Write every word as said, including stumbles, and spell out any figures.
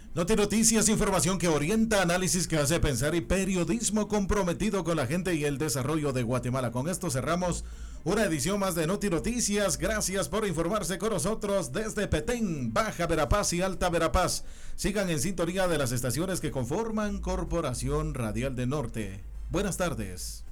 Noti Noticias, información que orienta, análisis que hace pensar y periodismo comprometido con la gente y el desarrollo de Guatemala. Con esto cerramos una edición más de Noti Noticias. Gracias por informarse con nosotros desde Petén, Baja Verapaz y Alta Verapaz. Sigan en sintonía de las estaciones que conforman Corporación Radial del Norte. Buenas tardes.